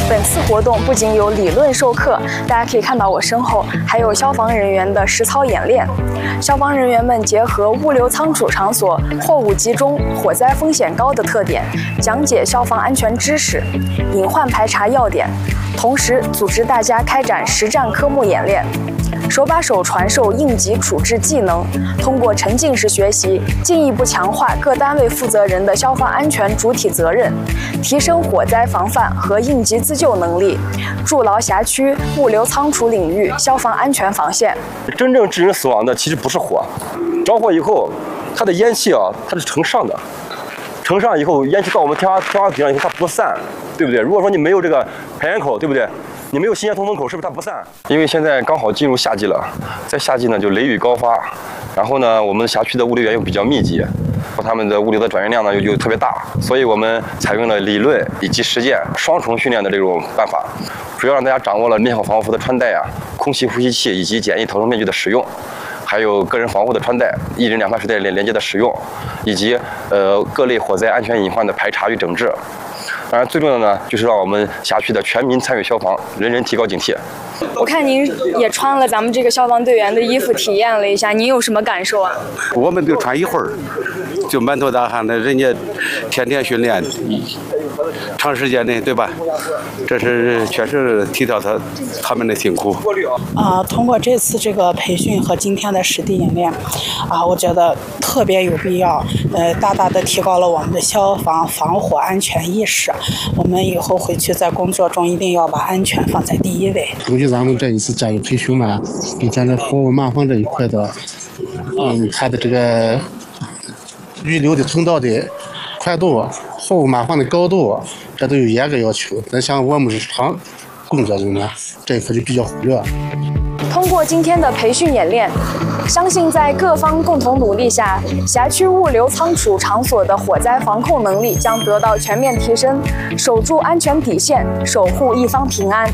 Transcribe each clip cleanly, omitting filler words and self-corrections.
本次活动不仅有理论授课，大家可以看到我身后还有消防人员的实操演练。消防人员们结合物流仓储场所货物集中、火灾风险高的特点，讲解消防安全知识、隐患排查要点，同时组织大家开展实战科目演练。手把手传授应急处置技能，通过沉浸式学习，进一步强化各单位负责人的消防安全主体责任，提升火灾防范和应急自救能力，筑牢辖区物流仓储领域消防安全防线。 真正致人死亡的其实不是火，着火以后，它的烟气它是呈上的，呈上以后，烟气到我们天花板上以后它不散，对不对？如果说你没有这个排烟口，对不对？你没有新鲜通风口，是不是它不散？因为现在刚好进入夏季了，在夏季呢就雷雨高发，然后呢我们辖区的物流员又比较密集，他们的物流的转运量呢又特别大，所以我们采用了理论以及实践双重训练的这种办法，主要让大家掌握了灭火防护服的穿戴空气呼吸器以及简易逃生面具的使用，还有个人防护的穿戴、1人2块水袋连接的使用，以及各类火灾安全隐患的排查与整治。当然，最重要的呢，就是让我们辖区的全民参与消防，人人提高警惕。 我看您也穿了咱们这个消防队员的衣服，体验了一下，您有什么感受啊？ 我们就穿一会儿，就满头大汗的，人家天天训练，长时间的，对吧？这是确实体谅他们的辛苦。 通过这次这个培训和今天的实地演练，我觉得特别有必要，大大的提高了我们的消防防火安全意识。我们以后回去在工作中一定要把安全放在第一位。 根据咱们这一次教育培训呢，你讲这火务慢防这一块的，它的这个预留的通道的宽度、货物慢防的高度，这都有严格要求。咱像我们日常工作中呢，这一块就比较忽略。 通过今天的培训演练，相信在各方共同努力下，辖区物流仓储场所的火灾防控能力将得到全面提升，守住安全底线，守护一方平安。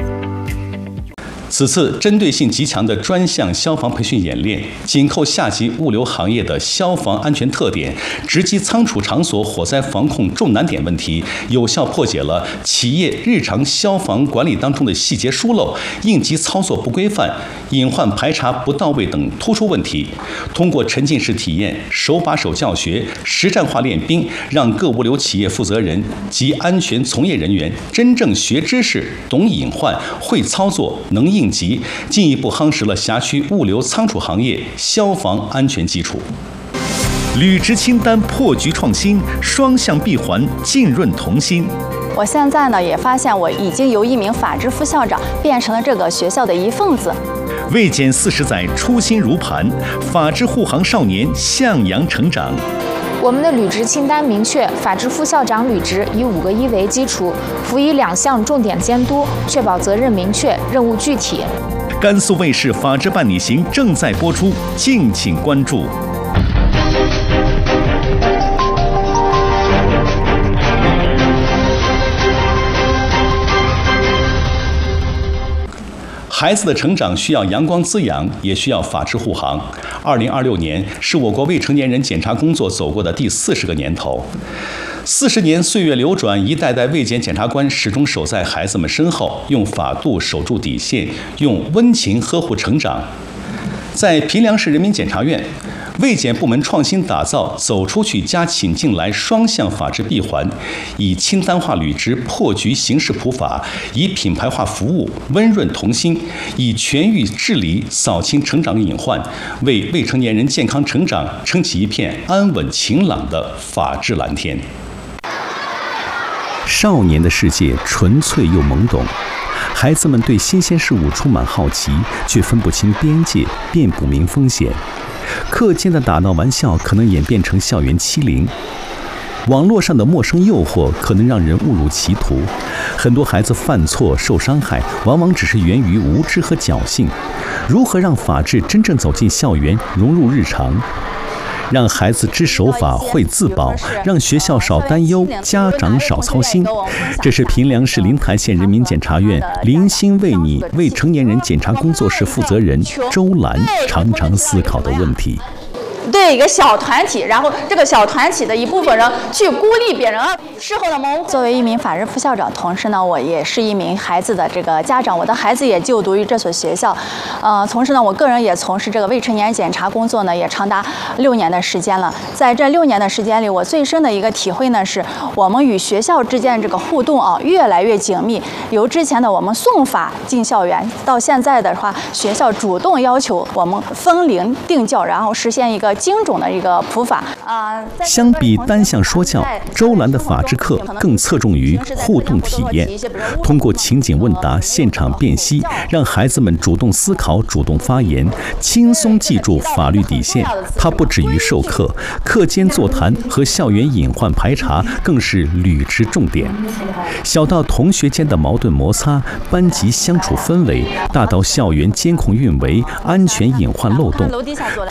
此次针对性极强的专项消防培训演练，紧扣下级物流行业的消防安全特点，直击仓储场所火灾防控重难点问题，有效破解了企业日常消防管理当中的细节疏漏、应急操作不规范、隐患排查不到位等突出问题。通过沉浸式体验、手把手教学、实战化练兵，让各物流企业负责人及安全从业人员真正学知识、懂隐患、会操作、能应急，进一步夯实了辖区物流仓储行业消防安全基础。履职清单破局创新，双向闭环浸润同心。 我现在呢也发现我已经由一名法制副校长变成了这个学校的一份子。 未减40载，初心如磐，法治护航少年向阳成长。 我们的履职清单明确，法制副校长履职以5个1为基础，辅以2项重点监督，确保责任明确、任务具体。 甘肃卫视《法治办理行》正在播出，敬请关注。孩子的成长需要阳光滋养，也需要法治护航。2026年是我国未成年人检查工作走过的第40个年头。40年岁月流转，一代代卫检检察官始终守在孩子们身后，用法度守住底线，用温情呵护成长。在平凉市人民检察院，卫检部门创新打造走出去加请进来双向法治闭环，以清单化履职破局刑事普法，以品牌化服务温润同心，以全域治理扫清成长隐患，为未成年人健康成长撑起一片安稳晴朗的法治蓝天。少年的世界纯粹又懵懂，孩子们对新鲜事物充满好奇，却分不清边界，辨不明风险。课间的打闹玩笑可能演变成校园欺凌，网络上的陌生诱惑可能让人误入歧途。很多孩子犯错受伤害，往往只是源于无知和侥幸。如何让法治真正走进校园，融入日常？让孩子知守法、会自保，让学校少担忧，家长少操心。这是平凉市临台县人民检察院林心为你未成年人检察工作室负责人周兰常常思考的问题。 对一个小团体，然后这个小团体的一部分人去孤立别人。事后呢，我们作为一名法制副校长，同时呢，我也是一名孩子的这个家长，我的孩子也就读于这所学校。同时呢，我个人也从事这个未成年检查工作呢，也长达6年的时间了。在这6年的时间里，我最深的一个体会呢，是我们与学校之间的这个互动啊，越来越紧密。由之前的我们送法进校园，到现在的话，学校主动要求我们分龄定教，然后实现一个精准的一个普法。 相比单向说教，周兰的法制课更侧重于互动体验，通过情景问答、现场辨析，让孩子们主动思考、主动发言，轻松记住法律底线。它不止于授课，课间座谈和校园隐患排查更是履职重点。小到同学间的矛盾摩擦、班级相处氛围，大到校园监控运维、安全隐患漏洞，